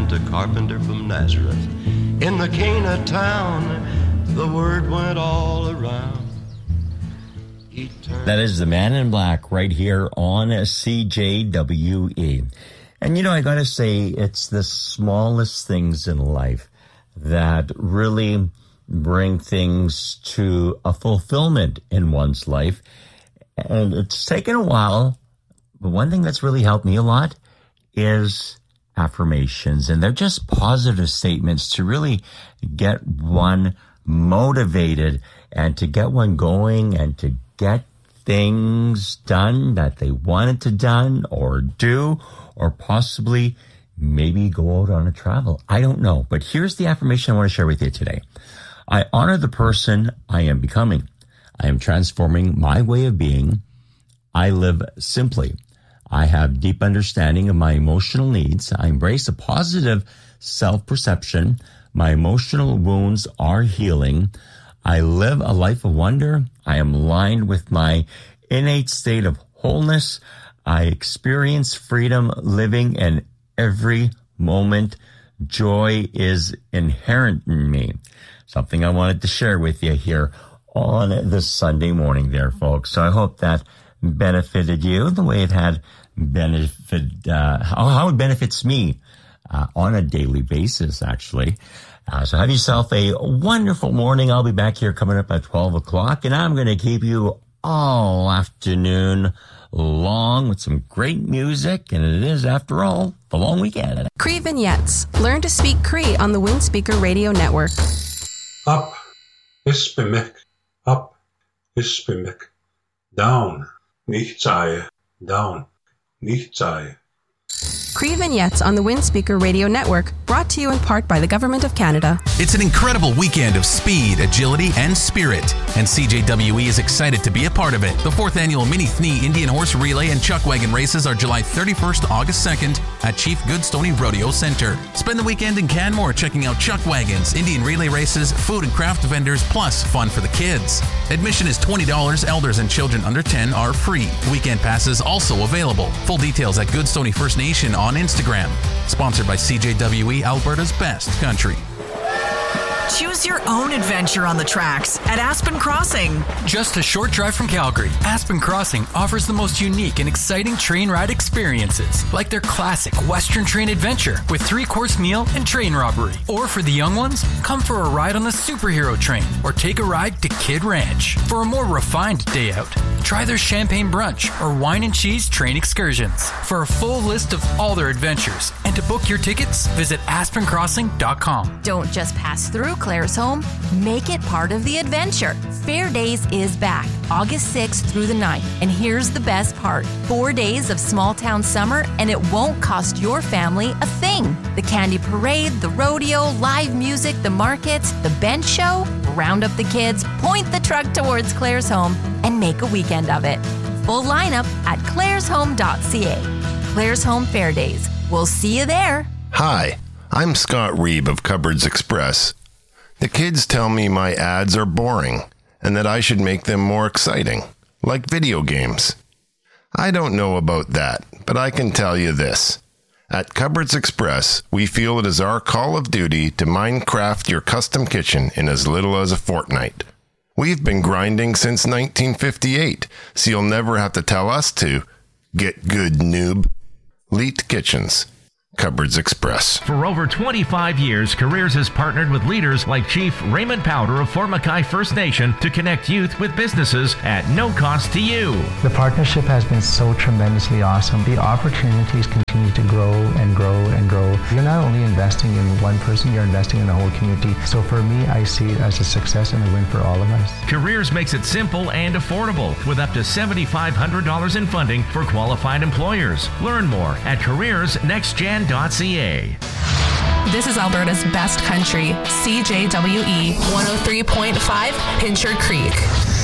and a carpenter from Nazareth. In the Cana town, the word went all around. That is the Man in Black right here on CJWE. And, you know, I got to say, it's the smallest things in life that really bring things to a fulfillment in one's life. And it's taken a while, but one thing that's really helped me a lot is affirmations. And they're just positive statements to really get one motivated and to get one going and to get things done that they wanted to done or do, or possibly maybe go out on a travel. I don't know. But here's the affirmation I want to share with you today. I honor the person I am becoming. I am transforming my way of being. I live simply. I have deep understanding of my emotional needs. I embrace a positive self-perception. My emotional wounds are healing. I live a life of wonder. I am aligned with my innate state of wholeness. I experience freedom living in every moment. Joy is inherent in me. Something I wanted to share with you here on this Sunday morning there, folks. So I hope that benefited you the way it had how it benefits me on a daily basis, actually. So have yourself a wonderful morning. I'll be back here coming up at 12 o'clock, and I'm going to keep you all afternoon long with some great music, and it is, after all, the long weekend. Cree Vignettes. Learn to speak Cree on the Windspeaker Radio Network. Up is bemik. Up is bemik. Down. Nicht sei. Down. Nicht sei. Cree Vignettes on the Windspeaker Radio Network, brought to you in part by the Government of Canada. It's an incredible weekend of speed, agility, and spirit, and CJWE is excited to be a part of it. The 4th Annual Mini Thni Indian Horse Relay and Chuck Wagon races are July 31st, August 2nd at Chief Goodstony Rodeo Center. Spend the weekend in Canmore checking out Chuck Wagons, Indian relay races, food and craft vendors, plus fun for the kids. Admission is $20. Elders and children under 10 are free. Weekend passes also available. Full details at Goodstony First Nation on Instagram. Sponsored by CJWE, Alberta's best country. Choose your own adventure on the tracks at Aspen Crossing. Just a short drive from Calgary, Aspen Crossing offers the most unique and exciting train ride experiences, like their classic Western train adventure with 3-course meal and train robbery. Or for the young ones, come for a ride on the superhero train or take a ride to Kid Ranch. For a more refined day out, try their champagne brunch or wine and cheese train excursions. For a full list of all their adventures and to book your tickets, visit aspencrossing.com. Don't just pass through Claresholm, make it part of the adventure. Fair Days is back, August 6th through the 9th. And here's the best part. 4 days of small town summer, and it won't cost your family a thing. The candy parade, the rodeo, live music, the markets, the bench show. Round up the kids, point the truck towards Claresholm, and make a weekend of it. Full lineup at claresholm.ca. Claresholm Fair Days. We'll see you there. Hi, I'm Scott Reeb of Cupboards Express. The kids tell me my ads are boring and that I should make them more exciting, like video games. I don't know about that, but I can tell you this. At Cupboards Express, we feel it is our call of duty to Minecraft your custom kitchen in as little as a fortnight. We've been grinding since 1958, so you'll never have to tell us to. Get good, noob. Leet Kitchens. Cupboards Express. For over 25 years, Careers has partnered with leaders like Chief Raymond Powder of Fort Mackay First Nation to connect youth with businesses at no cost to you. The partnership has been so tremendously awesome. The opportunities continue to grow and grow and grow. You're not only investing in one person, you're investing in the whole community. So for me, I see it as a success and a win for all of us. Careers makes it simple and affordable with up to $7,500 in funding for qualified employers. Learn more at careersnextgen.ca. This is Alberta's best country, CJWE 103.5 Pincher Creek.